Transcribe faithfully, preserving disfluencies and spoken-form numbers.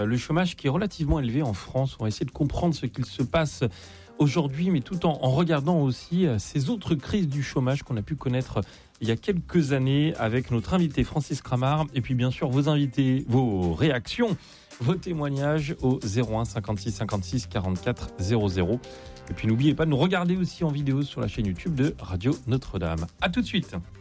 Le chômage qui est relativement élevé en France. On va essayer de comprendre ce qu'il se passe aujourd'hui, mais tout en, en regardant aussi ces autres crises du chômage qu'on a pu connaître il y a quelques années avec notre invité Francis Cramart. Et puis bien sûr vos invités, vos réactions, vos témoignages au zéro un cinquante-six cinquante-six quarante-quatre zéro zéro. Et puis n'oubliez pas de nous regarder aussi en vidéo sur la chaîne YouTube de Radio Notre-Dame. À tout de suite.